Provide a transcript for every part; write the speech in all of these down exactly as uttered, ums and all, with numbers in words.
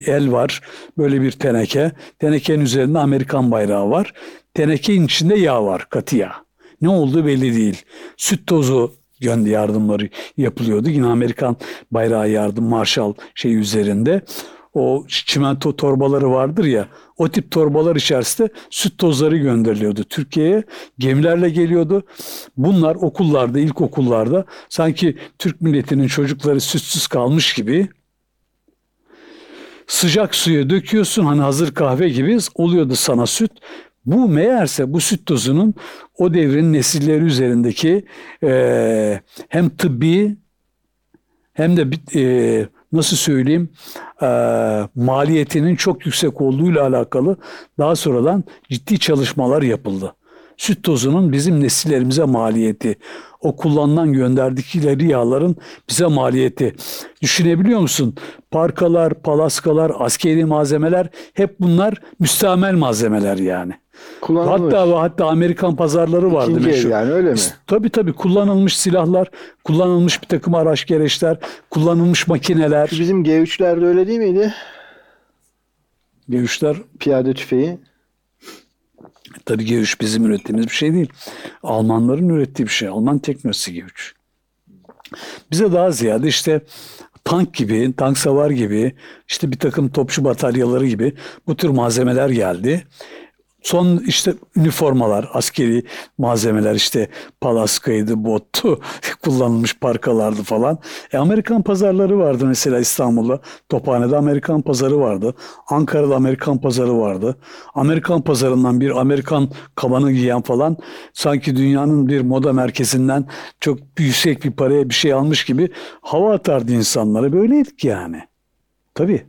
el var. Böyle bir teneke. Tenekenin üzerinde Amerikan bayrağı var. Tenekenin içinde yağ var. Katı yağ. Ne olduğu belli değil. Süt tozu yönde yardımları yapılıyordu. Yine Amerikan bayrağı yardım Marshall şey üzerinde. O çimento torbaları vardır ya, o tip torbalar içerisinde süt tozları gönderiliyordu Türkiye'ye. Gemilerle geliyordu. Bunlar okullarda, ilkokullarda sanki Türk milletinin çocukları sütsüz kalmış gibi sıcak suya döküyorsun, hani hazır kahve gibi oluyordu sana süt. Bu meğerse bu süt tozunun o devrin nesilleri üzerindeki e, hem tıbbi hem de e, nasıl söyleyeyim e, maliyetinin çok yüksek olduğuyla alakalı daha sonradan ciddi çalışmalar yapıldı. Süt tozunun bizim nesillerimize maliyeti, o kullanılan gönderdikleri yağların bize maliyeti. Düşünebiliyor musun? Parkalar, palaskalar, askeri malzemeler hep bunlar müstamel malzemeler yani. Kullanılmış. Hatta ve hatta Amerikan pazarları vardı İkinci el meşhur. yani, öyle mi? Tabii tabii, kullanılmış silahlar, kullanılmış bir takım araç gereçler, kullanılmış makineler. Şu bizim G üç'lerde öyle değil miydi? G üç'ler Piyade tüfeği. tabii G üç bizim ürettiğimiz bir şey değil. Almanların ürettiği bir şey. Alman teknolojisi G üç. Bize daha ziyade işte tank gibi, tank savar gibi, işte bir takım topçu bataryaları gibi bu tür malzemeler geldi. Son işte üniformalar, askeri malzemeler, işte palaskaydı, bottu, kullanılmış parkalardı falan. E Amerikan pazarları vardı mesela İstanbul'da. Tophane'de Amerikan pazarı vardı. Ankara'da Amerikan pazarı vardı. Amerikan pazarından bir Amerikan kabanı giyen falan sanki dünyanın bir moda merkezinden çok yüksek bir paraya bir şey almış gibi hava atardı insanlara. Böyleydik yani. Tabii.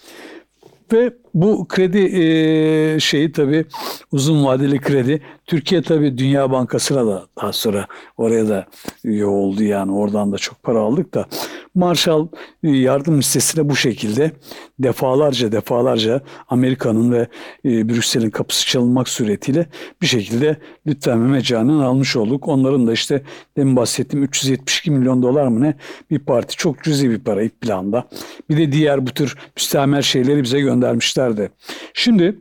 Ve bu kredi e, şeyi tabii uzun vadeli kredi. Türkiye tabii Dünya Bankası'na da daha sonra oraya da üye oldu, yani oradan da çok para aldık da Marshall yardım listesine bu şekilde defalarca defalarca Amerika'nın ve e, Brüksel'in kapısı çalınmak suretiyle bir şekilde lütfen ve mecanen almış olduk. Onların da işte demin bahsettiğim üç yüz yetmiş iki milyon dolar mı ne bir parti, çok cüzi bir para ilk planda. Bir de diğer bu tür müstemel şeyleri bize göndermişlerdi. Şimdi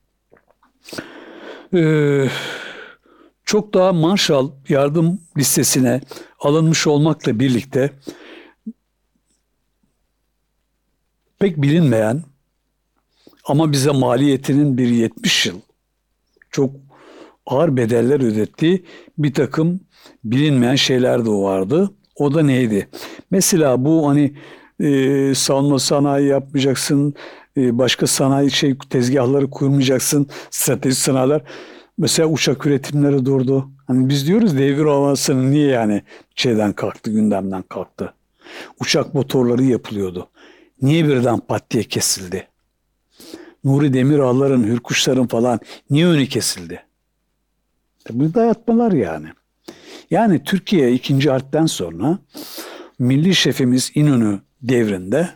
e, çok daha Marshall yardım listesine alınmış olmakla birlikte pek bilinmeyen ama bize maliyetinin bir yetmiş yıl çok ağır bedeller ödettiği bir takım bilinmeyen şeyler de vardı. O da neydi? Mesela bu hani e, savunma sanayi yapmayacaksın, e, başka sanayi şey tezgahları kurmayacaksın, stratejik sanayiler. Mesela uçak üretimleri durdu. Hani biz diyoruz devir havasını niye yani şeyden kalktı, gündemden kalktı. Uçak motorları yapılıyordu. Niye birden pat diye kesildi? Nuri Demirağların, Hürkuşların falan niye önü kesildi? Bu dayatmalar yani. Yani Türkiye ikinci Harp'ten sonra milli şefimiz İnönü devrinde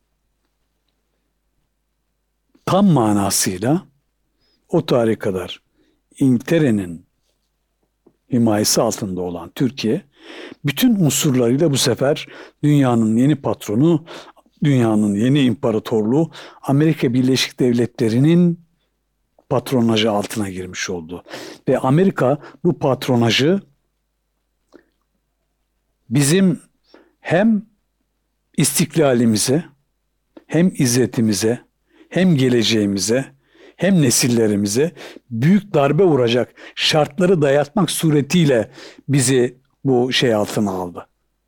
tam manasıyla o tarihe kadar İngiltere'nin himayesi altında olan Türkiye bütün unsurlarıyla bu sefer dünyanın yeni patronu, dünyanın yeni imparatorluğu Amerika Birleşik Devletleri'nin patronajı altına girmiş oldu. Ve Amerika bu patronajı bizim hem istiklalimize, hem izzetimize, hem geleceğimize, hem nesillerimize büyük darbe vuracak şartları dayatmak suretiyle bizi bu şey altına aldı.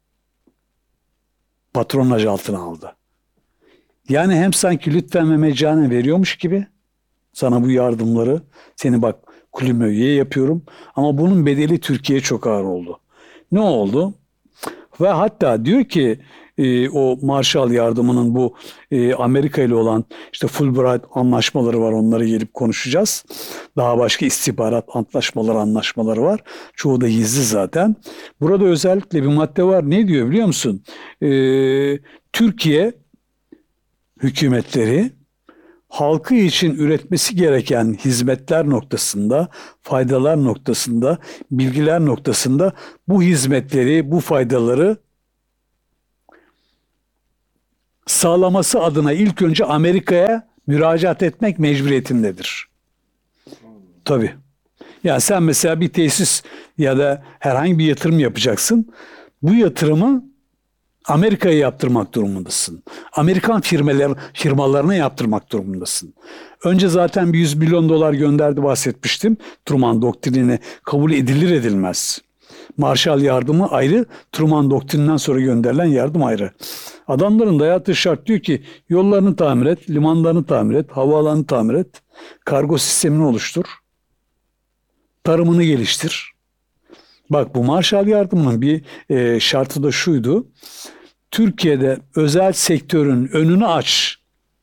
Patronaj altına aldı. Yani hem sanki lütfen ve mecanen veriyormuş gibi sana bu yardımları, seni bak kulübe üye yapıyorum ama bunun bedeli Türkiye'ye çok ağır oldu. Ne oldu? Ve hatta diyor ki e, o Marshall yardımının bu e, Amerika ile olan işte Fulbright anlaşmaları var, onları gelip konuşacağız. Daha başka istihbarat antlaşmaları anlaşmaları var. Çoğu da gizli zaten. Burada özellikle bir madde var. Ne diyor biliyor musun? E, Türkiye hükümetleri halkı için üretmesi gereken hizmetler noktasında, faydalar noktasında, bilgiler noktasında bu hizmetleri, bu faydaları sağlaması adına ilk önce Amerika'ya müracaat etmek mecburiyetindedir. Tabii. Yani sen mesela bir tesis ya da herhangi bir yatırım yapacaksın. Bu yatırımı Amerika'ya yaptırmak durumundasın. Amerikan firmalar, firmalarına yaptırmak durumundasın. Önce zaten bir yüz milyon dolar gönderdi, bahsetmiştim. Truman doktrini kabul edilir edilmez. Marshall yardımı ayrı, Truman doktrininden sonra gönderilen yardım ayrı. Adamların dayattığı şart diyor ki yollarını tamir et, limanlarını tamir et, havaalanını tamir et, kargo sistemini oluştur, tarımını geliştir. Bak, bu Marshall yardımının bir e, şartı da şuydu. Türkiye'de özel sektörün önünü aç.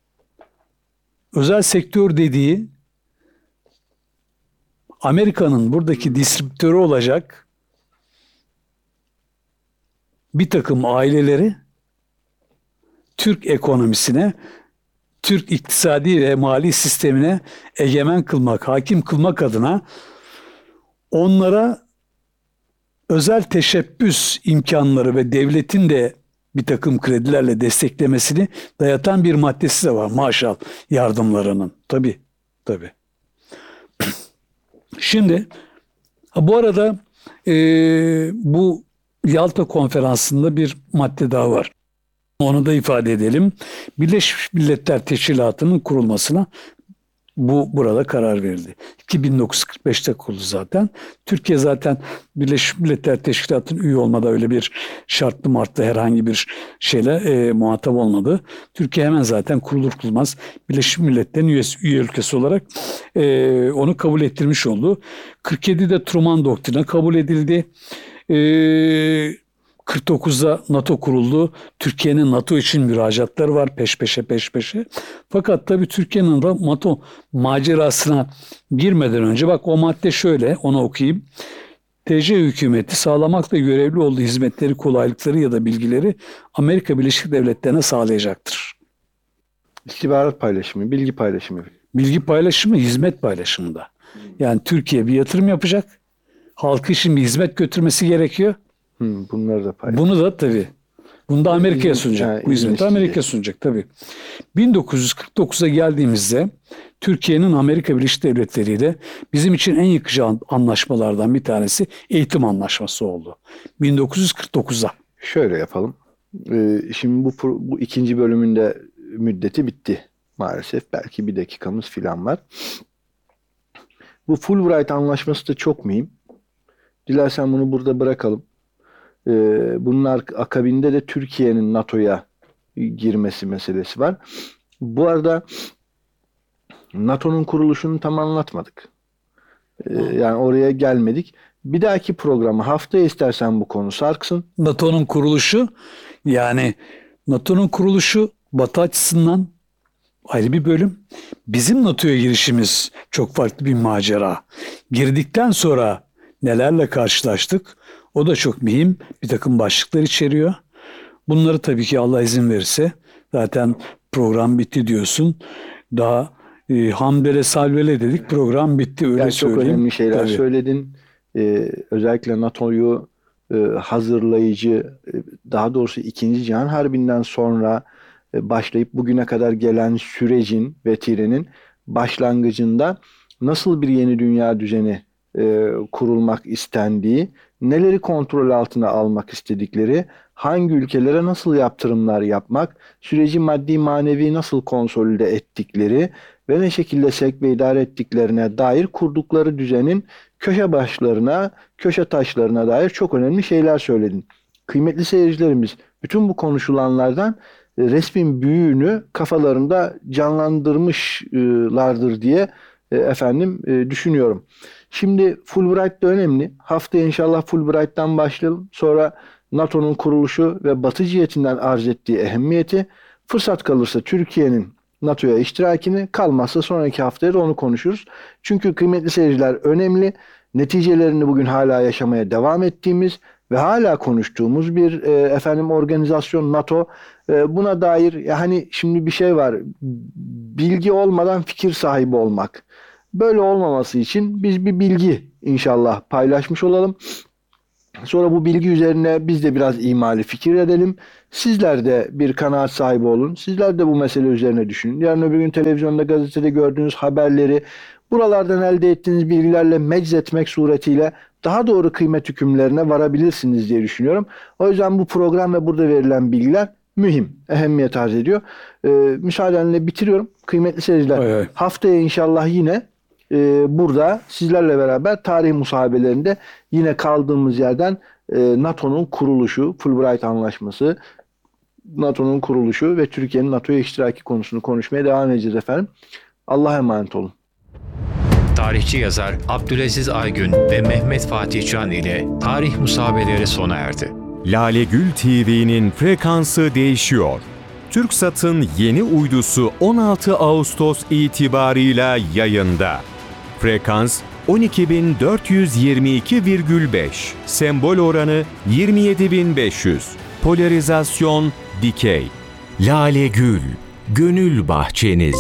Özel sektör dediği Amerika'nın buradaki distribütörü olacak bir takım aileleri Türk ekonomisine, Türk iktisadi ve mali sistemine egemen kılmak, hakim kılmak adına onlara özel teşebbüs imkanları ve devletin de bir takım kredilerle desteklemesini dayatan bir maddesi de var Marshall yardımlarının. Tabii, tabii. Şimdi bu arada e, bu Yalta Konferansı'nda bir madde daha var. Onu da ifade edelim. Birleşmiş Milletler Teşkilatı'nın kurulmasına bu burada karar verildi. bin dokuz yüz kırk beşte kuruldu zaten. Türkiye zaten Birleşmiş Milletler Teşkilatı'nın üye olmadan öyle bir şartlı martlı herhangi bir şeyle e, muhatap olmadı. Türkiye hemen zaten kurulur kurulmaz Birleşmiş Milletler'in üyesi, üye ülkesi olarak e, onu kabul ettirmiş oldu. kırk yedide Truman Doktrini kabul edildi. E, kırk dokuzda NATO kuruldu. Türkiye'nin NATO için müracaatları var peş peşe peş peşe. Fakat tabii Türkiye'nin de NATO macerasına girmeden önce bak o madde şöyle, onu okuyayım. T C hükümeti sağlamakla görevli olduğu hizmetleri, kolaylıkları ya da bilgileri Amerika Birleşik Devletleri'ne sağlayacaktır. İstihbarat paylaşımı, bilgi paylaşımı. Bilgi paylaşımı, hizmet paylaşımı da. Yani Türkiye bir yatırım yapacak. Halkı için bir hizmet götürmesi gerekiyor. Hmm, bunları da paylaş. Bunu da tabii. Bunu da Amerika'ya sunacak. Yani Bu hizmeti Amerika'ya sunacak tabii. bin dokuz yüz kırk dokuza geldiğimizde Türkiye'nin Amerika Birleşik Devletleri ile bizim için en yıkıcı anlaşmalardan bir tanesi eğitim anlaşması oldu. bin dokuz yüz kırk dokuzda. Şöyle yapalım. Ee, şimdi bu bu ikinci bölümünde müddeti bitti maalesef. Belki bir dakikamız filan var. Bu Fulbright anlaşması da çok mühim. Dilersen bunu burada bırakalım. Ee, bunun akabinde de Türkiye'nin NATO'ya girmesi meselesi var. Bu arada NATO'nun kuruluşunu tam anlatmadık. Ee, yani oraya gelmedik. Bir dahaki programı haftaya istersen bu konu sarksın. NATO'nun kuruluşu, yani NATO'nun kuruluşu Batı açısından ayrı bir bölüm. Bizim NATO'ya girişimiz çok farklı bir macera. Girdikten sonra nelerle karşılaştık? O da çok mühim. Bir takım başlıklar içeriyor. Bunları tabii ki Allah izin verirse, zaten program bitti diyorsun. Daha e, hamdele salvele dedik, program bitti, öyle yani söyleyeyim. Çok önemli şeyler tabii. söyledin. Ee, özellikle NATO'yu e, hazırlayıcı, e, daha doğrusu İkinci Cihan Harbi'nden sonra e, başlayıp bugüne kadar gelen sürecin ve tirenin başlangıcında nasıl bir yeni dünya düzeni e, kurulmak istendiği, neleri kontrol altına almak istedikleri, hangi ülkelere nasıl yaptırımlar yapmak, süreci maddi manevi nasıl konsolide ettikleri ve ne şekilde sevk ve idare ettiklerine dair kurdukları düzenin köşe başlarına, köşe taşlarına dair çok önemli şeyler söyledin. Kıymetli seyircilerimiz, bütün bu konuşulanlardan e, resmin büyüğünü kafalarında canlandırmışlardır diye e, efendim e, düşünüyorum. Şimdi Fulbright da önemli. Haftaya inşallah Fulbright'tan başlayalım. Sonra NATO'nun kuruluşu ve Batı cihetinden arz ettiği ehemmiyeti, fırsat kalırsa Türkiye'nin NATO'ya iştirakini, kalmazsa sonraki haftaya da onu konuşuruz. Çünkü kıymetli seyirciler, önemli. Neticelerini bugün hala yaşamaya devam ettiğimiz ve hala konuştuğumuz bir e, efendim organizasyon NATO. E, buna dair yani şimdi bir şey var. Bilgi olmadan fikir sahibi olmak. Böyle olmaması için biz bir bilgi inşallah paylaşmış olalım. Sonra bu bilgi üzerine biz de biraz imali fikir edelim. Sizler de bir kanaat sahibi olun. Sizler de bu mesele üzerine düşünün. Yarın öbür gün televizyonda, gazetede gördüğünüz haberleri buralardan elde ettiğiniz bilgilerle meczetmek suretiyle daha doğru kıymet hükümlerine varabilirsiniz diye düşünüyorum. O yüzden bu program ve burada verilen bilgiler mühim, ehemmiyet arz ediyor. Ee, müsaadenle bitiriyorum. Kıymetli seyirciler, Hay hay. haftaya inşallah yine e, burada sizlerle beraber tarih musahabelerinde yine kaldığımız yerden e, NATO'nun kuruluşu, Fulbright Anlaşması, NATO'nun kuruluşu ve Türkiye'nin NATO'ya iştiraki konusunu konuşmaya devam edeceğiz efendim. Allah'a emanet olun. Tarihçi yazar Abdülaziz Aygün ve Mehmet Fatih Can ile tarih musahabeleri sona erdi. Lale Gül T V'nin frekansı değişiyor. TürkSat'ın yeni uydusu on altı Ağustos itibarıyla yayında. Frekans on iki bin dört yüz yirmi iki virgül beş, sembol oranı yirmi yedi bin beş yüz, polarizasyon dikey. Lale Gül, gönül bahçeniz.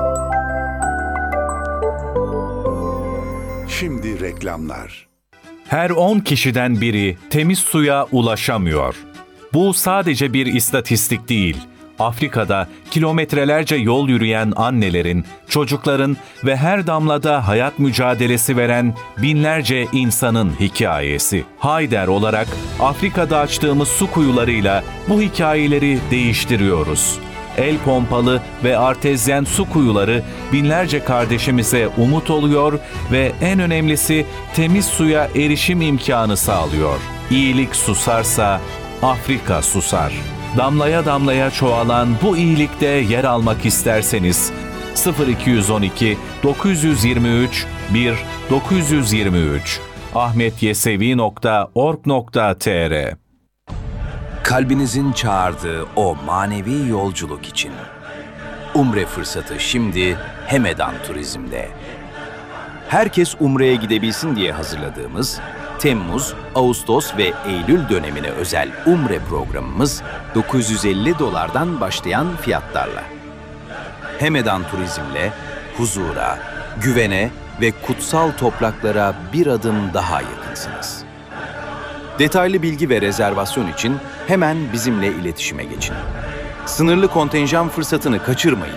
Şimdi reklamlar. Her on kişiden biri temiz suya ulaşamıyor. Bu sadece bir istatistik değil. Afrika'da kilometrelerce yol yürüyen annelerin, çocukların ve her damlada hayat mücadelesi veren binlerce insanın hikayesi. Hayder olarak Afrika'da açtığımız su kuyularıyla bu hikayeleri değiştiriyoruz. El pompalı ve artezyen su kuyuları binlerce kardeşimize umut oluyor ve en önemlisi temiz suya erişim imkanı sağlıyor. İyilik susarsa Afrika susar. Damlaya damlaya çoğalan bu iyilikte yer almak isterseniz sıfır iki on iki dokuz yüz yirmi üç bir dokuz yüz yirmi üç ahmetyesevi nokta org nokta tr. Kalbinizin çağırdığı o manevi yolculuk için. Umre fırsatı şimdi Hemedan Turizm'de. Herkes Umre'ye gidebilsin diye hazırladığımız Temmuz, Ağustos ve Eylül dönemine özel Umre programımız dokuz yüz elli dolardan başlayan fiyatlarla. Hemedan Turizm'le huzura, güvene ve kutsal topraklara bir adım daha yakınsınız. Detaylı bilgi ve rezervasyon için hemen bizimle iletişime geçin. Sınırlı kontenjan fırsatını kaçırmayın.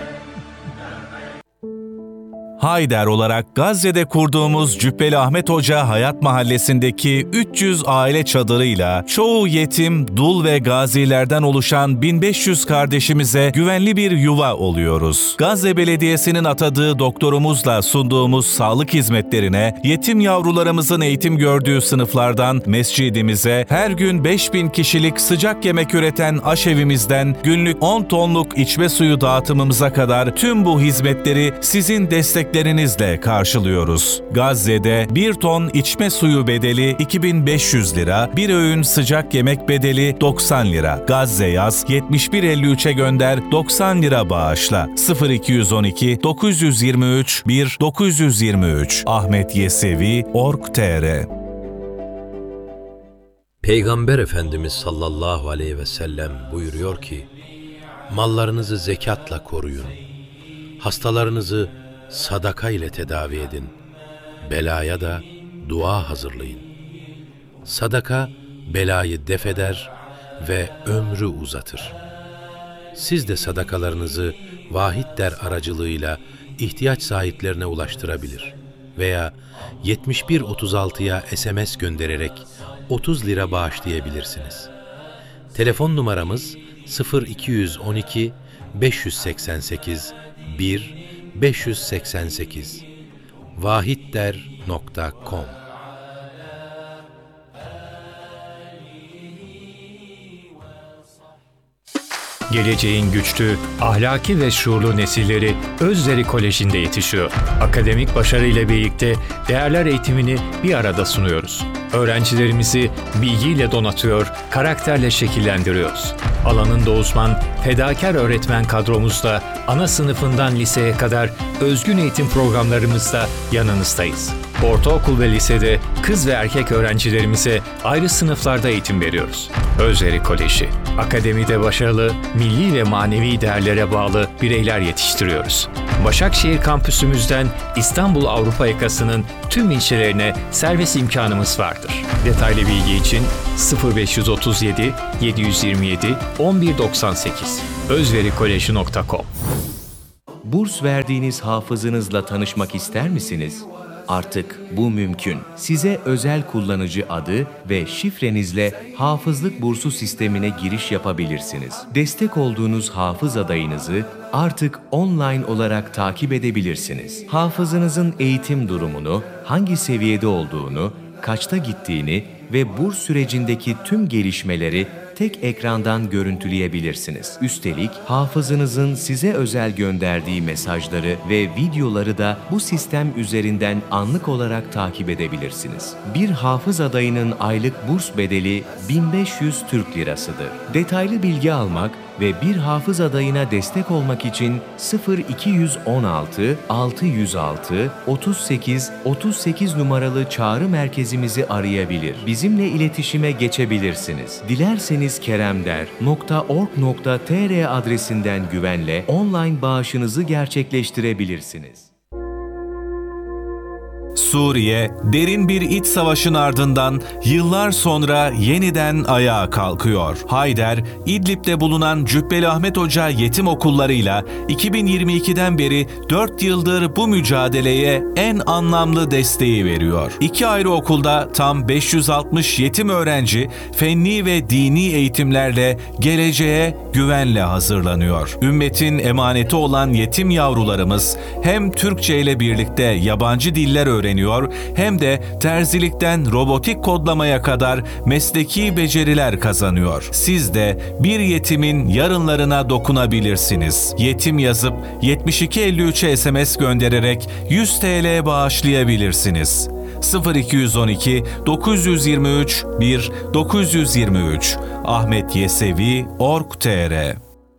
Hayder olarak Gazze'de kurduğumuz Cübbeli Ahmet Hoca Hayat Mahallesi'ndeki üç yüz aile çadırıyla çoğu yetim, dul ve gazilerden oluşan bin beş yüz kardeşimize güvenli bir yuva oluyoruz. Gazze Belediyesi'nin atadığı doktorumuzla sunduğumuz sağlık hizmetlerine, yetim yavrularımızın eğitim gördüğü sınıflardan mescidimize, her gün beş bin kişilik sıcak yemek üreten aşevimizden günlük on tonluk içme suyu dağıtımımıza kadar tüm bu hizmetleri sizin destek Lerinizle karşılıyoruz. Gazze'de bir ton içme suyu bedeli iki bin beş yüz lira, bir öğün sıcak yemek bedeli doksan lira. Gazze yaz yetmiş bir elli üçe gönder doksan lira bağışla. sıfır iki on iki dokuz yüz yirmi üç bir dokuz yüz yirmi üç ahmetyesevi nokta org nokta tr. Peygamber Efendimiz sallallahu aleyhi ve sellem buyuruyor ki, mallarınızı zekatla koruyun, hastalarınızı sadaka ile tedavi edin, belaya da dua hazırlayın. Sadaka belayı defeder ve ömrü uzatır. Siz de sadakalarınızı Vahid-der aracılığıyla ihtiyaç sahiplerine ulaştırabilir veya yetmiş bir otuz altıya S M S göndererek otuz lira bağışlayabilirsiniz. Telefon numaramız sıfır iki on iki beş seksen sekiz bir beş seksen sekiz vahidder nokta com. Geleceğin güçlü, ahlaki ve şuurlu nesilleri Özleri Koleji'nde yetişiyor. Akademik başarıyla birlikte değerler eğitimini bir arada sunuyoruz. Öğrencilerimizi bilgiyle donatıyor, karakterle şekillendiriyoruz. Alanında uzman, fedakar öğretmen kadromuzla ana sınıfından liseye kadar özgün eğitim programlarımızda yanınızdayız. Ortaokul ve lisede kız ve erkek öğrencilerimize ayrı sınıflarda eğitim veriyoruz. Özleri Koleji, akademide başarılı, milli ve manevi değerlere bağlı bireyler yetiştiriyoruz. Başakşehir kampüsümüzden İstanbul Avrupa yakasının tüm ilçelerine servis imkanımız vardır. Detaylı bilgi için sıfır beş otuz yedi yedi yirmi yedi on bir doksan sekiz özverikolej nokta com. Burs verdiğiniz hafızınızla tanışmak ister misiniz? Artık bu mümkün. Size özel kullanıcı adı ve şifrenizle hafızlık bursu sistemine giriş yapabilirsiniz. Destek olduğunuz hafız adayınızı artık online olarak takip edebilirsiniz. Hafızınızın eğitim durumunu, hangi seviyede olduğunu, kaçta gittiğini ve burs sürecindeki tüm gelişmeleri tek ekrandan görüntüleyebilirsiniz. Üstelik hafızınızın size özel gönderdiği mesajları ve videoları da bu sistem üzerinden anlık olarak takip edebilirsiniz. Bir hafız adayının aylık burs bedeli bin beş yüz Türk Lirasıdır. Detaylı bilgi almak ve bir hafız adayına destek olmak için sıfır iki on altı altı yüz altı otuz sekiz otuz sekiz numaralı çağrı merkezimizi arayabilir. Bizimle iletişime geçebilirsiniz. Dilerseniz keremder nokta org nokta tr adresinden güvenle online bağışınızı gerçekleştirebilirsiniz. Suriye, derin bir iç savaşın ardından yıllar sonra yeniden ayağa kalkıyor. Hayder, İdlib'de bulunan Cübbeli Ahmet Hoca yetim okullarıyla iki bin yirmi ikiden beri dört yıldır bu mücadeleye en anlamlı desteği veriyor. İki ayrı okulda tam beş yüz altmış yetim öğrenci fenni ve dini eğitimlerle geleceğe güvenle hazırlanıyor. Ümmetin emaneti olan yetim yavrularımız hem Türkçe ile birlikte yabancı diller öğreniyor, hem de terzilikten robotik kodlamaya kadar mesleki beceriler kazanıyor. Siz de bir yetimin yarınlarına dokunabilirsiniz. Yetim yazıp yetmiş iki elli üçe S M S göndererek yüz TL bağışlayabilirsiniz. sıfır iki on iki dokuz yüz yirmi üç bir dokuz yüz yirmi üç ahmet yesevi nokta org nokta tr.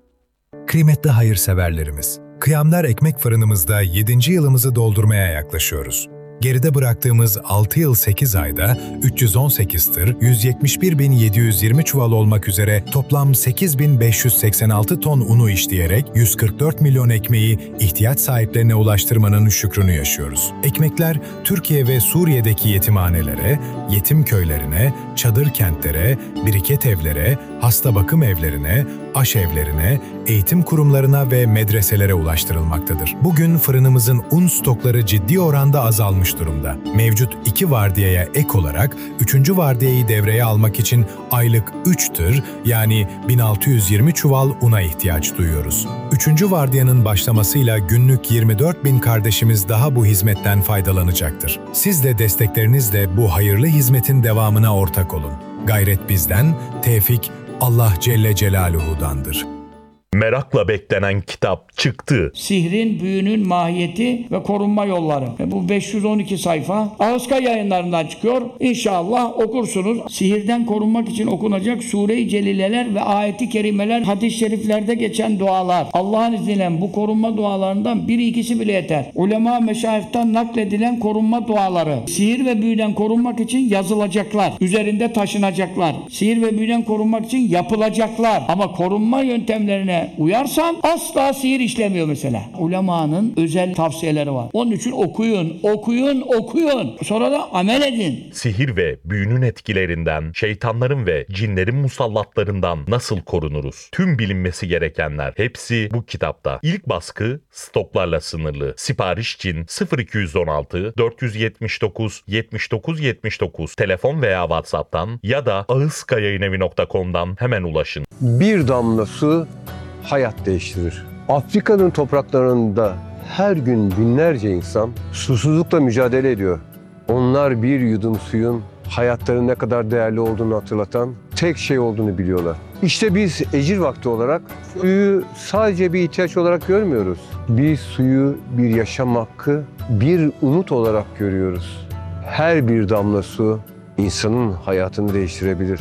Kıymetli hayırseverlerimiz, Kıyamlar Ekmek Fırınımızda yedinci yılımızı doldurmaya yaklaşıyoruz. Geride bıraktığımız altı yıl sekiz ayda üç yüz on sekiz tır, yüz yetmiş bir bin yedi yüz yirmi çuval olmak üzere toplam sekiz bin beş yüz seksen altı ton unu işleyerek yüz kırk dört milyon ekmeği ihtiyaç sahiplerine ulaştırmanın şükrünü yaşıyoruz. Ekmekler Türkiye ve Suriye'deki yetimhanelere, yetim köylerine, çadır kentlere, biriket evlere, hasta bakım evlerine, aşevlerine, eğitim kurumlarına ve medreselere ulaştırılmaktadır. Bugün fırınımızın un stokları ciddi oranda azalmış durumda. Mevcut iki vardiyaya ek olarak üçüncü vardiyayı devreye almak için aylık üç tır yani bin altı yüz yirmi çuval una ihtiyaç duyuyoruz. Üçüncü vardiyanın başlamasıyla günlük yirmi dört bin kardeşimiz daha bu hizmetten faydalanacaktır. Siz de desteklerinizle bu hayırlı hizmetin devamına ortak olun. Gayret bizden, tevfik Allah Celle Celaluhu'dandır. Merakla beklenen kitap çıktı. Sihrin, büyünün mahiyeti ve korunma yolları. Ve bu beş yüz on iki sayfa Ağızkay yayınlarından çıkıyor. İnşallah okursunuz. Sihirden korunmak için okunacak Sure-i Celileler ve ayeti kerimeler, hadis-i şeriflerde geçen dualar. Allah'ın izniyle bu korunma dualarından biri ikisi bile yeter. Ulema meşayihten nakledilen korunma duaları. Sihir ve büyüden korunmak için yazılacaklar. Üzerinde taşınacaklar. Sihir ve büyüden korunmak için yapılacaklar. Ama korunma yöntemlerine uyarsan asla sihir işlemiyor mesela. Ulemanın özel tavsiyeleri var. Onun için okuyun, okuyun, okuyun. Sonra da amel edin. Sihir ve büyünün etkilerinden, şeytanların ve cinlerin musallatlarından nasıl korunuruz? Tüm bilinmesi gerekenler hepsi bu kitapta. İlk baskı stoklarla sınırlı. Sipariş için sıfır iki on altı dört yüz yetmiş dokuz yetmiş dokuz yetmiş dokuz telefon veya WhatsApp'tan ya da ağızkayayinevi nokta com'dan hemen ulaşın. Bir damla su hayat değiştirir. Afrika'nın topraklarında her gün binlerce insan susuzlukla mücadele ediyor. Onlar bir yudum suyun hayatlarının ne kadar değerli olduğunu hatırlatan tek şey olduğunu biliyorlar. İşte biz ecir vakti olarak suyu sadece bir ihtiyaç olarak görmüyoruz. Biz suyu bir yaşam hakkı, bir umut olarak görüyoruz. Her bir damla su insanın hayatını değiştirebilir.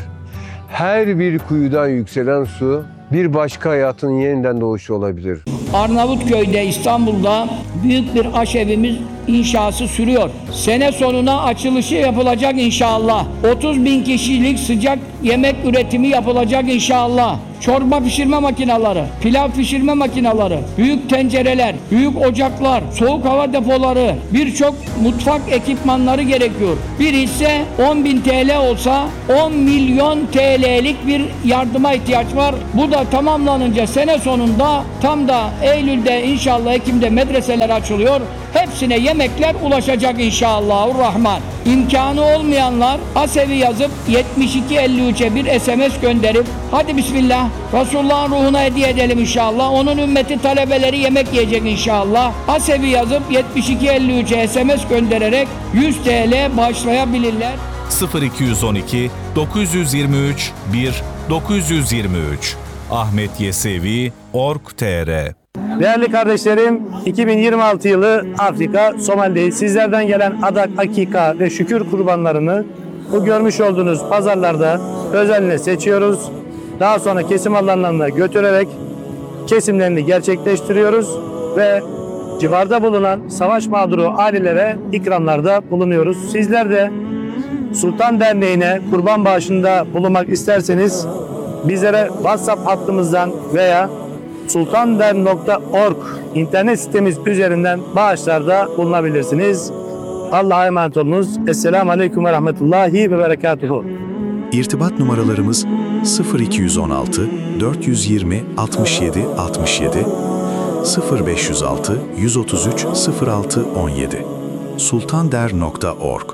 Her bir kuyudan yükselen su bir başka hayatın yeniden doğuşu olabilir. Arnavutköy'de, İstanbul'da büyük bir aşevimiz inşası sürüyor. Sene sonuna açılışı yapılacak inşallah. otuz bin kişilik sıcak yemek üretimi yapılacak inşallah. çorba pişirme makineleri, pilav pişirme makineleri, büyük tencereler, büyük ocaklar, soğuk hava depoları, birçok mutfak ekipmanları gerekiyor. Bir hisse on bin T L olsa on milyon T L'lik bir yardıma ihtiyaç var. Bu da tamamlanınca sene sonunda tam da Eylül'de inşallah Ekim'de medreseler açılıyor. Hepsine yemekler ulaşacak inşallahurrahman. İmkanı olmayanlar Asevi yazıp yetmiş iki elli üçe bir S M S gönderip hadi bismillah Resulullah'ın ruhuna hediye edelim inşallah. Onun ümmeti talebeleri yemek yiyecek inşallah. Asevi yazıp yetmiş iki elli üçe S M S göndererek yüz T L bağışlayabilirler. sıfır iki on iki dokuz yüz yirmi üç bir dokuz yüz yirmi üç Ahmet Yesevi nokta org nokta tr. Değerli kardeşlerim, iki bin yirmi altı yılı Afrika, Somali'deyiz. Sizlerden gelen adak, akika ve şükür kurbanlarını bu görmüş olduğunuz pazarlarda özenle seçiyoruz. Daha sonra kesim alanlarına götürerek kesimlerini gerçekleştiriyoruz ve civarda bulunan savaş mağduru ailelere ikramlarda bulunuyoruz. Sizler de Sultan Derneği'ne kurban bağışında bulunmak isterseniz bizlere WhatsApp hattımızdan veya sultandern nokta org internet sitemiz üzerinden bağışlarda bulunabilirsiniz. Allah'a emanet olunuz. Esselamu Aleyküm ve Rahmetullahi ve Berekatuhu. İrtibat numaralarımız sıfır iki on altı dört yüz yirmi altmış yedi altmış yedi, sıfır beş yüz altı yüz otuz üç sıfır altı on yedi. sultandern nokta org.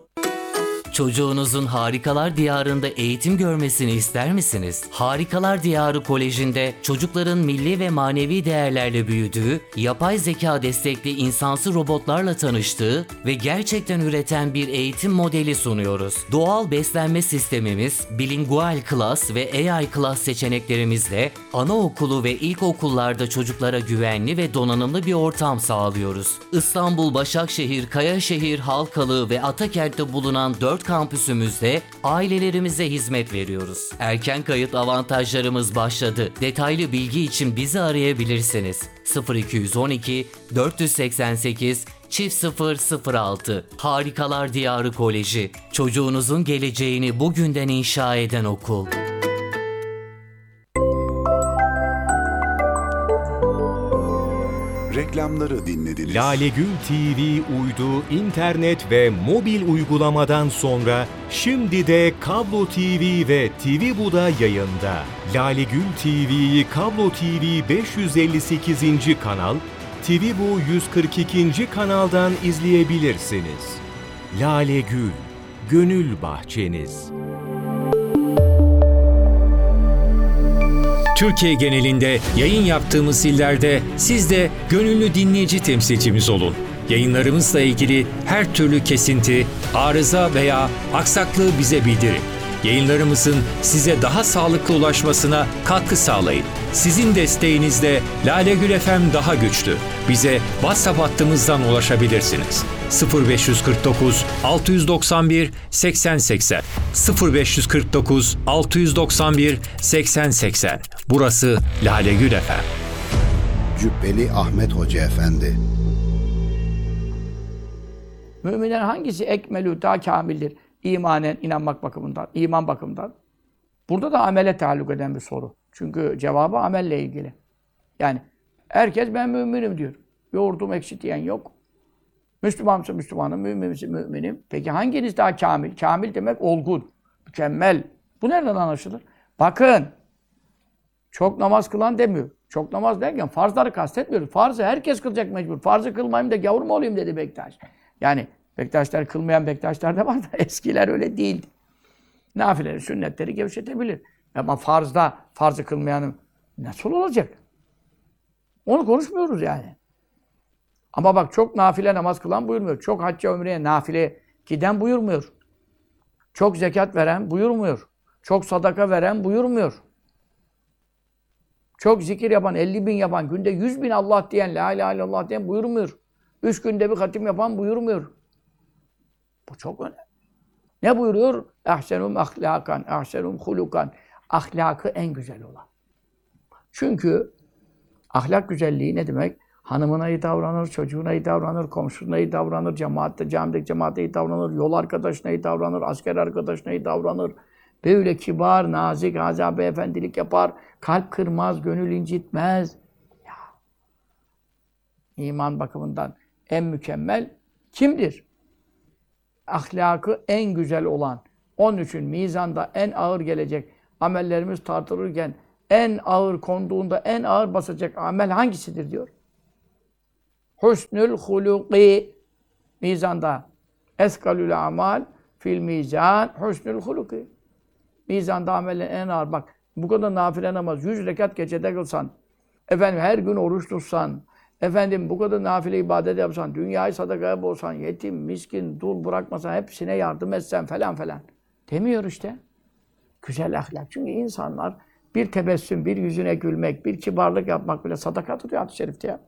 Çocuğunuzun Harikalar Diyarı'nda eğitim görmesini ister misiniz? Harikalar Diyarı Koleji'nde çocukların milli ve manevi değerlerle büyüdüğü, yapay zeka destekli insansı robotlarla tanıştığı ve gerçekten üreten bir eğitim modeli sunuyoruz. Doğal beslenme sistemimiz, bilingual class ve A I class seçeneklerimizle anaokulu ve ilkokullarda çocuklara güvenli ve donanımlı bir ortam sağlıyoruz. İstanbul, Başakşehir, Kayaşehir, Halkalı ve Atakent'te bulunan dört kampüsümüzde ailelerimize hizmet veriyoruz. Erken kayıt avantajlarımız başladı. Detaylı bilgi için bizi arayabilirsiniz. sıfır iki on iki dört seksen sekiz çift sıfır sıfır altı. Harikalar Diyarı Koleji. Çocuğunuzun geleceğini bugünden inşa eden okul. Reklamları dinlediniz. Lale Gül T V uydu, internet ve mobil uygulamadan sonra şimdi de Kablo T V ve T V Bu'da yayında. Lale Gül T V'yi Kablo T V beş yüz elli sekizinci kanal, T V Bu yüz kırk ikinci kanaldan izleyebilirsiniz. Lale Gül, gönül bahçeniz. Türkiye genelinde yayın yaptığımız illerde siz de gönüllü dinleyici temsilcimiz olun. Yayınlarımızla ilgili her türlü kesinti, arıza veya aksaklığı bize bildirin. Yayınlarımızın size daha sağlıklı ulaşmasına katkı sağlayın. Sizin desteğinizle Lale Gül F M daha güçlü. Bize WhatsApp hattımızdan ulaşabilirsiniz. sıfır beş kırk dokuz altı doksan bir seksen seksen sıfır beş kırk dokuz altı doksan bir seksen seksen. Burası Lale Gül F M. Cübbeli Ahmet Hoca Efendi. Müminler hangisi ekmelü daha kamildir? İmanen, inanmak bakımından, iman bakımından. Burada da amele taalluk eden bir soru. Çünkü cevabı amelle ilgili. Yani herkes ben müminim diyor. Yoğurdum ekşi diyen yok. Müslümansa Müslümanım, müminse müminim. Peki hanginiz daha kamil? Kamil demek olgun, mükemmel. Bu nereden anlaşılır? Bakın, çok namaz kılan demiyor. Çok namaz derken farzları kastetmiyoruz. Farzı herkes kılacak mecbur. Farzı kılmayayım da gavur mu olayım dedi Bektaş. Yani Bektaşlar kılmayan Bektaşlar da var da eskiler öyle değildi. Nafileleri, sünnetleri gevşetebilir. Ama farzda, farzı kılmayanın nasıl olacak? Onu konuşmuyoruz yani. Ama bak çok nafile namaz kılan buyurmuyor. Çok hacca ömreye nafile giden buyurmuyor. Çok zekat veren buyurmuyor. Çok sadaka veren buyurmuyor. Çok zikir yapan, elli bin yapan, günde yüz bin Allah diyen, la ilahe illallah diyen buyurmuyor. Üç günde bir hatim yapan buyurmuyor. Bu çok önemli. Ne buyuruyor? Ahsenum ahlakan, ahsenum hulukan. Ahlakı en güzel olan. Çünkü ahlak güzelliği ne demek? Hanımına iyi davranır, çocuğuna iyi davranır, komşusuna iyi davranır, cemaatte, camideki cemaate iyi davranır, yol arkadaşına iyi davranır, asker arkadaşına iyi davranır, Böyle kibar, nazik, Gazi beyefendilik yapar. Kalp kırmaz, gönül incitmez. Ya. İman bakımından en mükemmel kimdir? Ahlakı en güzel olan. Onun için mizanda en ağır gelecek amellerimiz tartılırken en ağır konduğunda en ağır basacak amel hangisidir diyor. Husnül huluki mizanda eskalül amal fil mizan husnül huluki. Mizanda amelin en ağır bak. Bu kadar nafile namaz yüz rekat gecede kılsan, efendim her gün oruç tutsan, efendim bu kadar nafile ibadet yapsan, dünyayı sadakaya bolsan, yetim, miskin, dul bırakmasan, hepsine yardım etsen falan falan. Demiyor işte. Güzel ahlak. Çünkü insanlar bir tebessüm, bir yüzüne gülmek, bir kibarlık yapmak bile sadaka tutuyor hadis-i şerifte ya.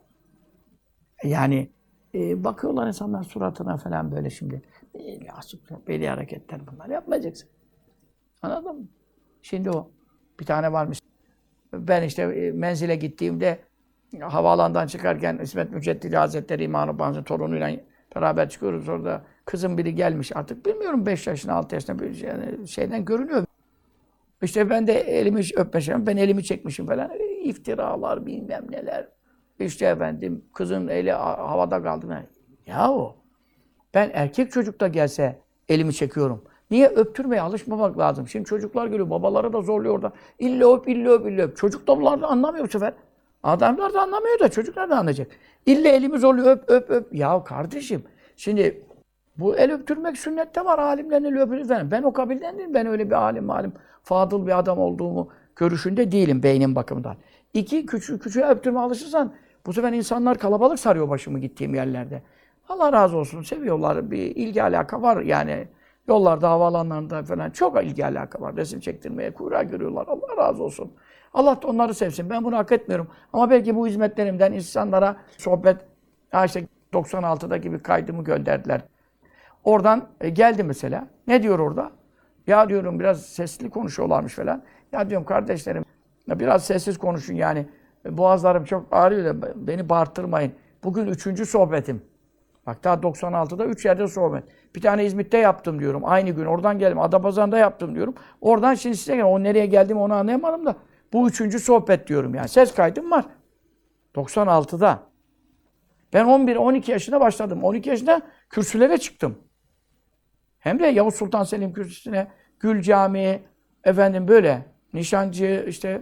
Yani e, bakıyorlar insanlar suratına falan böyle şimdi. E, asık, belli hareketler bunlar. Yapmayacaksın. Anladın mı? Şimdi o. Bir tane varmış. Ben işte e, menzile gittiğimde havaalanından çıkarken İsmet Müceddidi Hazretleri İmam-ı Banzı torunuyla beraber çıkıyoruz. Orada kızım biri gelmiş artık bilmiyorum beş yaşına altı yaşına bir şey, yani şeyden görünüyor. İşte ben de elimi öpmüşüm, ben elimi çekmişim falan. İftiralar bilmem neler. İşte efendim kızın eli havada kaldı. Yahu ben erkek çocuk da gelse elimi çekiyorum. Niye? Öptürmeye alışmamak lazım. Şimdi çocuklar geliyor, babaları da zorluyor orada. İlla öp, illa öp, illa öp. Çocuk da bunlar da anlamıyor bu sefer. Adamlar da anlamıyor da çocuklar da anlayacak. İlla elimi zorluyor, öp, öp, öp. Ya kardeşim, şimdi bu el öptürmek sünnette var. Alimlerin eli öpülür falan. Ben o kabilden değilim. Ben öyle bir alim, alim, fadıl bir adam olduğumu görüşünde değilim beynim bakımından. İki, küçük, küçüğe öptürme alışırsan bu sefer insanlar kalabalık sarıyor başımı gittiğim yerlerde. Allah razı olsun. Seviyorlar. Bir ilgi alaka var yani. Yollarda, havaalanlarında falan çok ilgi alaka var. Resim çektirmeye, kuyruğa görüyorlar. Allah razı olsun. Allah da onları sevsin. Ben bunu hak etmiyorum. Ama belki bu hizmetlerimden insanlara sohbet, ya işte doksan altıdaki bir kaydımı gönderdiler. Oradan e, geldi mesela. Ne diyor orada? Ya diyorum biraz sesli konuşuyorlarmış falan. Ya diyorum kardeşlerim ya biraz sessiz konuşun yani. Boğazlarım çok ağrıyor da beni bağırtırmayın. Bugün üçüncü sohbetim. Bak daha doksan altıda üç yerde sohbet. Bir tane İzmit'te yaptım diyorum. Aynı gün oradan geldim. Adapazarı'nda yaptım diyorum. Oradan şimdi size geldim. O nereye geldiğimi onu anlayamadım da. Bu üçüncü sohbet diyorum yani. Ses kaydım var. doksan altıda. Ben on bir on iki yaşında başladım. on iki yaşında kürsülere çıktım. Hem de Yavuz Sultan Selim Kürsüsü'ne, Gül Camii, efendim böyle, Nişancı, işte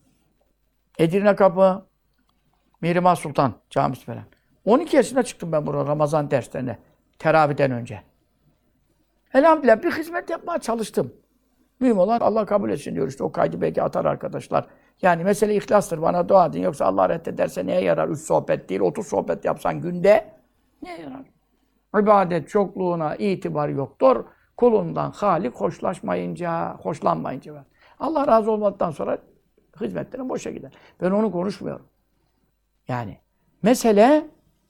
Edirne Kapı, Mihrimah Sultan Camisi falan. on iki yaşında çıktım ben buraya Ramazan derslerine, teravihden önce. Elhamdülillah bir hizmet yapmaya çalıştım. Mühim olan Allah kabul etsin diyor işte o kaydı belki atar arkadaşlar. Yani mesele ihlastır, bana dua edin. Yoksa Allah reddederse neye yarar? Üç sohbet değil, otuz sohbet yapsan günde neye yarar? İbadet çokluğuna itibar yoktur. Kulundan Halik hoşlaşmayınca, hoşlanmayınca. Allah razı olmadıktan sonra hizmetlerin boşa gider. Ben onu konuşmuyorum. Yani mesele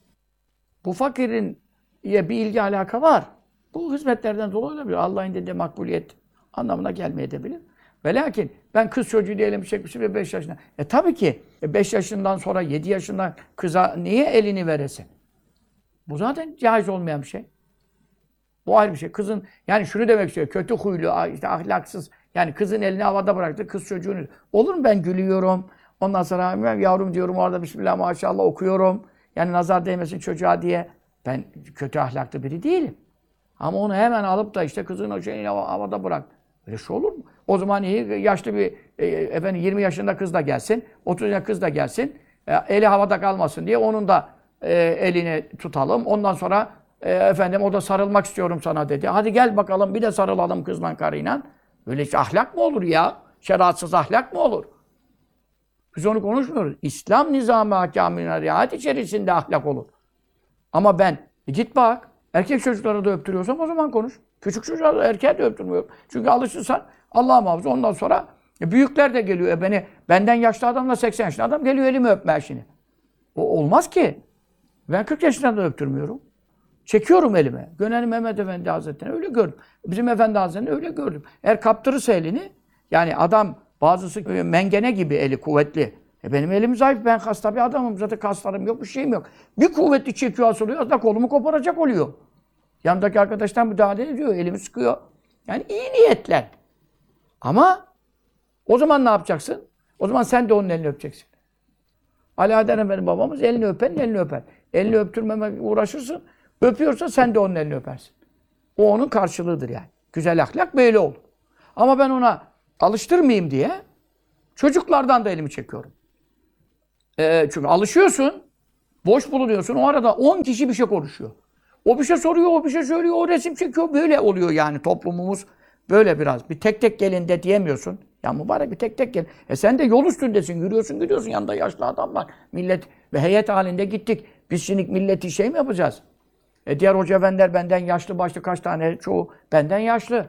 bu fakirin bir ilgi alaka var. Bu hizmetlerden dolayı olabilir. Allah'ın dediği makbuliyet anlamına gelmeyebilir. Ve lakin ben kız çocuğu diyelim çekmişim ve beş yaşında. E tabii ki beş yaşından sonra yedi yaşından kıza niye elini veresin? Bu zaten caiz olmayan bir şey. Bu ayrı bir şey. Kızın, yani şunu demek istiyor, kötü huylu, işte ahlaksız, yani kızın elini havada bıraktı, kız çocuğunu. Olur mu ben gülüyorum, ondan sonra yavrum diyorum, orada Bismillah maşallah okuyorum. Yani nazar değmesin çocuğa diye. Ben kötü ahlaklı biri değilim. Ama onu hemen alıp da işte kızın o şeyini havada bırak. Öyle şey olur mu? O zaman iyi, yaşlı bir, e, efendim yirmi yaşında kız da gelsin, otuz yaşında kız da gelsin, e, eli havada kalmasın diye onun da e, elini tutalım. Ondan sonra e, efendim o da sarılmak istiyorum sana dedi. Hadi gel bakalım bir de sarılalım kızla karıyla. Öyle işte ahlak mı olur ya? Şeriatsız ahlak mı olur? Biz onu konuşmuyoruz. İslam nizamı hakamına riayet içerisinde ahlak olur. Ama ben e, git bak erkek çocuklara da öptürüyorsam o zaman konuş. Küçük çocuğa da erkeğe de öptürmüyorum. Çünkü alışırsan Allah muhafaza ondan sonra e, büyükler de geliyor. E, beni benden yaşlı adamla seksen yaşında adam geliyor elimi öpmeye şimdi. O olmaz ki. Ben kırk yaşında da öptürmüyorum. Çekiyorum elime. Gönenli Mehmet Efendi Hazretleri'ne öyle gördüm. Bizim Efendi Hazretleri'ne öyle gördüm. Eğer kaptırırsa elini, yani adam bazısı mengene gibi eli kuvvetli. E benim elim zayıf, ben hasta bir adamım. Zaten kaslarım yok, bir şeyim yok. Bir kuvvetli çekiyor, asılıyor, da kolumu koparacak oluyor. Yanındaki arkadaştan müdahale ediyor, elimi sıkıyor. Yani iyi niyetler. Ama o zaman ne yapacaksın? O zaman sen de onun elini öpeceksin. Ali Adem Efendi babamız elini öpenin elini öper. Elini öptürmemek uğraşırsın. Öpüyorsa sen de onun elini öpersin. O onun karşılığıdır yani. Güzel ahlak böyle olur. Ama ben ona alıştırmayayım diye çocuklardan da elimi çekiyorum. Ee, çünkü alışıyorsun, boş bulunuyorsun. O arada on kişi bir şey konuşuyor. O bir şey soruyor, o bir şey söylüyor, o resim çekiyor. Böyle oluyor yani toplumumuz. Böyle biraz. Bir tek tek gelin de diyemiyorsun. Ya mübarek bir tek tek gelin. E sen de yol üstündesin. Yürüyorsun, gidiyorsun. Yanında yaşlı adam var. Millet ve heyet halinde gittik. Biz şimdi milleti şey mi yapacağız? E diğer hoca efendiler benden yaşlı başlı kaç tane, çoğu benden yaşlı.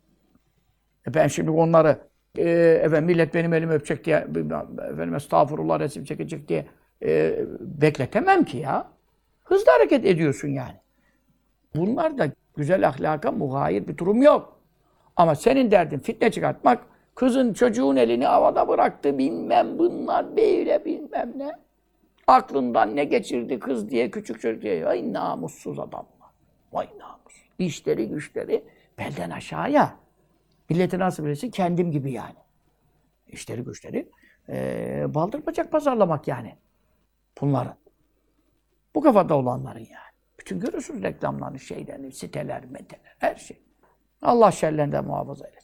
E ben şimdi onları e, efendim millet benim elimi öpecek diye, efendim estağfurullah resim çekecek diye e, bekletemem ki ya. Hızlı hareket ediyorsun yani. Bunlar da güzel ahlaka muhayir bir durum yok. Ama senin derdin fitne çıkartmak, kızın çocuğun elini havada bıraktı bilmem bunlar böyle bilmem ne. Aklından ne geçirdi kız diye, küçük çocuk diye. Vay namussuz adamlar. Vay namussuz. İşleri güçleri belden aşağıya. Milleti nasıl bilirsin? Kendim gibi yani. İşleri güçleri ee, baldır bacak pazarlamak yani. Bunların. Bu kafada olanların yani. Bütün görüyorsunuz reklamlarını, şeylerini, siteler, meteler, her şey. Allah şerlerinden muhafaza eylesin.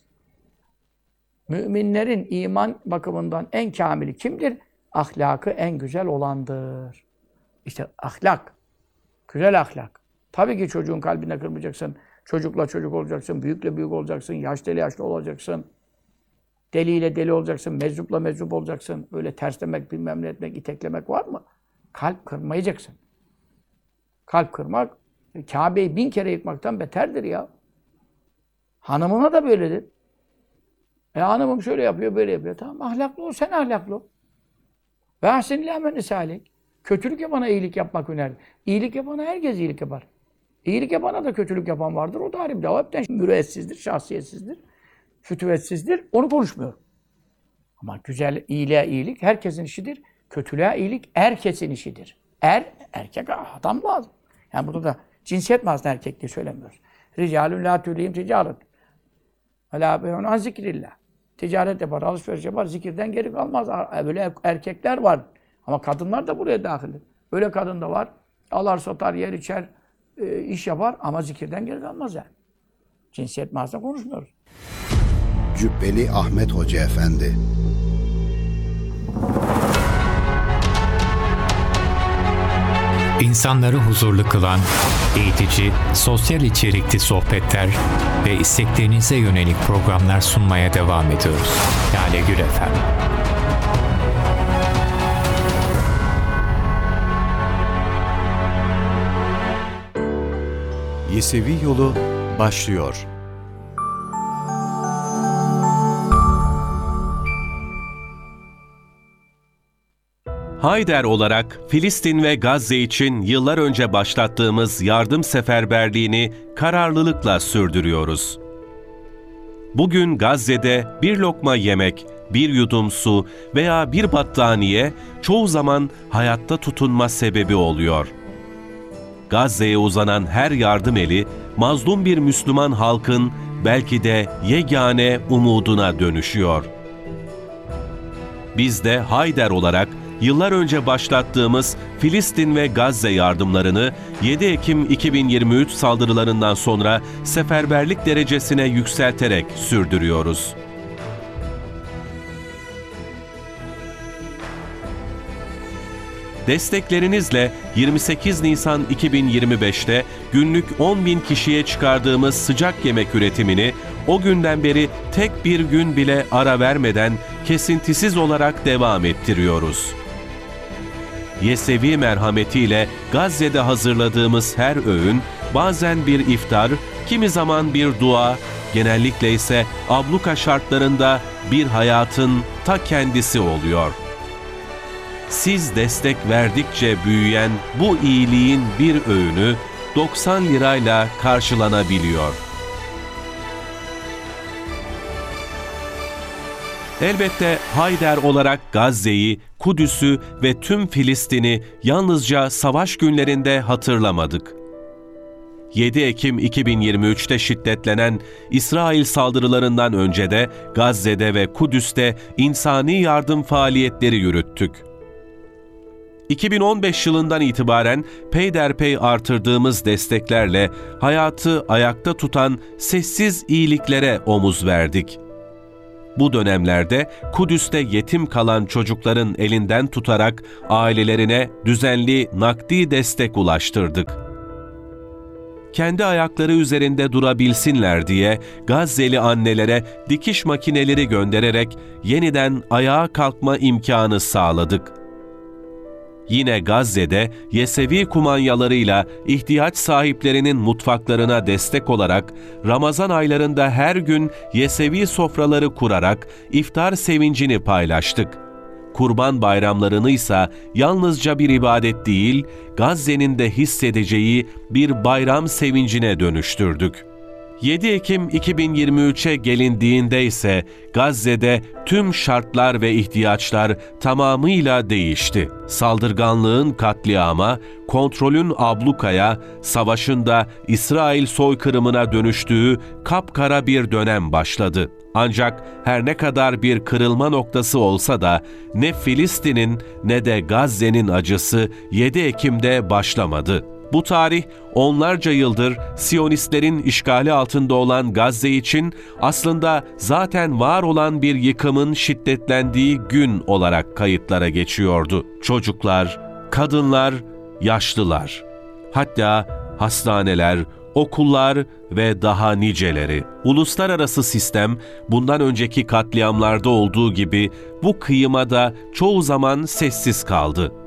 Müminlerin iman bakımından en kamili kimdir? Ahlakı en güzel olandır. İşte ahlak. Güzel ahlak. Tabii ki çocuğun kalbine kırmayacaksın. Çocukla çocuk olacaksın. Büyükle büyük olacaksın. Yaşlıyla yaşlı olacaksın. Deliyle deli olacaksın. Meczupla meczup olacaksın. Öyle terslemek, bilmem ne etmek, iteklemek var mı? Kalp kırmayacaksın. Kalp kırmak, Kabe'yi bin kere yıkmaktan beterdir ya. Hanımına da böyledir. E hanımım şöyle yapıyor, böyle yapıyor. Tamam ahlaklı ol, sen ahlaklı ol. Ve ahsenil ameli salih. Kötülük yapana iyilik yapmak önemli. İyilik yapana herkes iyilik yapar. İyilik yapana da kötülük yapan vardır. O da harimde. O hepten mürüvvetsizdir, şahsiyetsizdir, fütüvvetsizdir. Onu konuşmuyorum. Ama güzel, iyiliğe iyilik herkesin işidir. Kötülüğe iyilik herkesin işidir. Er, erkek adam lazım. Yani burada da cinsiyet mazda erkek diye söylemiyoruz. Ricalun la tülihim ticaret. Alâ beyun an zikrillah. Ticaret yapar, alışveriş yapar, zikirden geri kalmaz. Böyle erkekler var. Ama kadınlar da buraya dahildir. Öyle kadın da var. Alar, satar, yer, içer, e, iş yapar ama zikirden geri kalmaz yani. Cinsiyet mazda konuşmuyoruz. Cübbeli Ahmet Hoca Efendi. İnsanları huzurlu kılan, eğitici, sosyal içerikli sohbetler ve isteklerinize yönelik programlar sunmaya devam ediyoruz. Lale Gül Efendi. Yesevi Yolu başlıyor. Hayder olarak Filistin ve Gazze için yıllar önce başlattığımız yardım seferberliğini kararlılıkla sürdürüyoruz. Bugün Gazze'de bir lokma yemek, bir yudum su veya bir battaniye çoğu zaman hayatta tutunma sebebi oluyor. Gazze'ye uzanan her yardım eli, mazlum bir Müslüman halkın belki de yegane umuduna dönüşüyor. Biz de Hayder olarak yıllar önce başlattığımız Filistin ve Gazze yardımlarını yedi Ekim iki bin yirmi üç saldırılarından sonra seferberlik derecesine yükselterek sürdürüyoruz. Desteklerinizle yirmi sekiz Nisan iki bin yirmi beş'te günlük on bin kişiye çıkardığımız sıcak yemek üretimini o günden beri tek bir gün bile ara vermeden kesintisiz olarak devam ettiriyoruz. Yesevi merhametiyle Gazze'de hazırladığımız her öğün bazen bir iftar, kimi zaman bir dua, genellikle ise abluka şartlarında bir hayatın ta kendisi oluyor. Siz destek verdikçe büyüyen bu iyiliğin bir öğünü doksan lirayla karşılanabiliyor. Elbette Hayder olarak Gazze'yi, Kudüs'ü ve tüm Filistin'i yalnızca savaş günlerinde hatırlamadık. yedi Ekim iki bin yirmi üçte şiddetlenen İsrail saldırılarından önce de Gazze'de ve Kudüs'te insani yardım faaliyetleri yürüttük. iki bin on beş yılından itibaren peyderpey artırdığımız desteklerle hayatı ayakta tutan sessiz iyiliklere omuz verdik. Bu dönemlerde Kudüs'te yetim kalan çocukların elinden tutarak ailelerine düzenli nakdi destek ulaştırdık. Kendi ayakları üzerinde durabilsinler diye Gazze'li annelere dikiş makineleri göndererek yeniden ayağa kalkma imkanı sağladık. Yine Gazze'de Yesevi kumanyalarıyla ihtiyaç sahiplerinin mutfaklarına destek olarak Ramazan aylarında her gün Yesevi sofraları kurarak iftar sevincini paylaştık. Kurban bayramlarını ise yalnızca bir ibadet değil, Gazze'nin de hissedeceği bir bayram sevincine dönüştürdük. yedi Ekim iki bin yirmi üçe gelindiğinde ise Gazze'de tüm şartlar ve ihtiyaçlar tamamıyla değişti. Saldırganlığın katliama, kontrolün ablukaya, savaşın da İsrail soykırımına dönüştüğü kapkara bir dönem başladı. Ancak her ne kadar bir kırılma noktası olsa da ne Filistin'in ne de Gazze'nin acısı yedi Ekim'de başlamadı. Bu tarih onlarca yıldır Siyonistlerin işgali altında olan Gazze için aslında zaten var olan bir yıkımın şiddetlendiği gün olarak kayıtlara geçiyordu. Çocuklar, kadınlar, yaşlılar, hatta hastaneler, okullar ve daha niceleri. Uluslararası sistem bundan önceki katliamlarda olduğu gibi bu kıyıma da çoğu zaman sessiz kaldı.